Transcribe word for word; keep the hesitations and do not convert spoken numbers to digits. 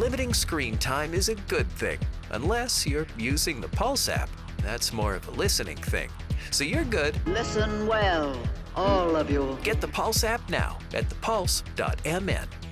limiting screen time is a good thing, unless you're using the Pulse app. That's more of a listening thing. So you're good. Listen well, all of you. Get the Pulse app now at the pulse dot m n.